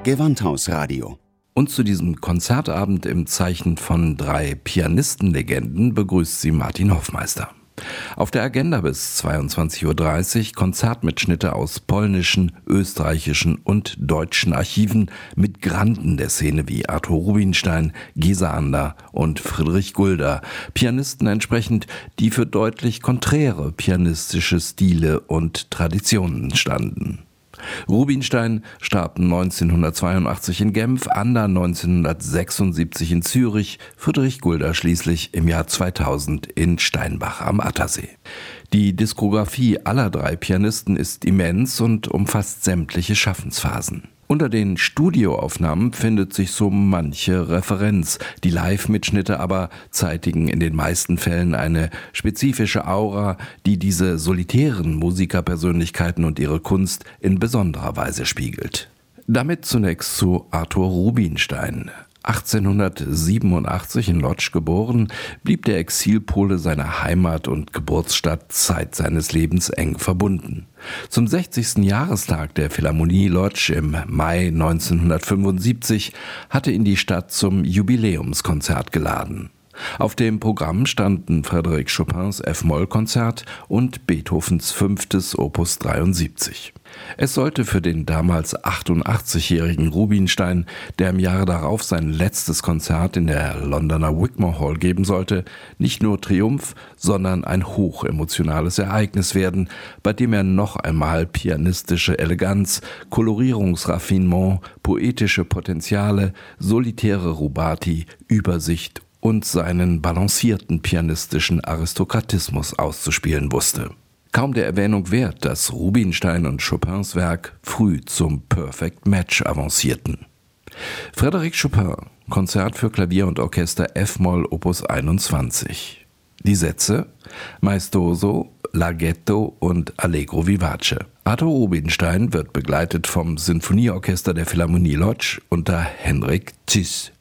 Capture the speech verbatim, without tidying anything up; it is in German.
Gewandhausradio. Und zu diesem Konzertabend im Zeichen von drei Pianistenlegenden begrüßt sie Martin Hoffmeister. Auf der Agenda bis zweiundzwanzig Uhr dreißig Konzertmitschnitte aus polnischen, österreichischen und deutschen Archiven mit Granden der Szene wie Arthur Rubinstein, Gesa Ander und Friedrich Gulda. Pianisten entsprechend, die für deutlich konträre pianistische Stile und Traditionen standen. Rubinstein starb neunzehnhundertzweiundachtzig in Genf, Ander neunzehnhundertsechsundsiebzig in Zürich, Friedrich Gulda schließlich im Jahr zweitausend in Steinbach am Attersee. Die Diskografie aller drei Pianisten ist immens und umfasst sämtliche Schaffensphasen. Unter den Studioaufnahmen findet sich so manche Referenz. Die Live-Mitschnitte aber zeitigen in den meisten Fällen eine spezifische Aura, die diese solitären Musikerpersönlichkeiten und ihre Kunst in besonderer Weise spiegelt. Damit zunächst zu Arthur Rubinstein. achtzehnhundertsiebenundachtzig in Łódź geboren, blieb der Exilpole seiner Heimat und Geburtsstadt Zeit seines Lebens eng verbunden. Zum sechzigsten Jahrestag der Philharmonie Łódź im Mai neunzehnhundertfünfundsiebzig hatte ihn die Stadt zum Jubiläumskonzert geladen. Auf dem Programm standen Frédéric Chopins F-Moll-Konzert und Beethovens fünftes Opus dreiundsiebzig. Es sollte für den damals achtundachtzigjährigen Rubinstein, der im Jahre darauf sein letztes Konzert in der Londoner Wigmore Hall geben sollte, nicht nur Triumph, sondern ein hochemotionales Ereignis werden, bei dem er noch einmal pianistische Eleganz, Kolorierungsraffinement, poetische Potenziale, solitäre Rubati, Übersicht und seinen balancierten pianistischen Aristokratismus auszuspielen wusste. Kaum der Erwähnung wert, dass Rubinstein und Chopins Werk früh zum Perfect Match avancierten. Frédéric Chopin, Konzert für Klavier und Orchester F-Moll Opus einundzwanzig. Die Sätze: Maestoso, Larghetto und Allegro vivace. Arthur Rubinstein wird begleitet vom Sinfonieorchester der Philharmonie Łódź unter Henryk Czyż.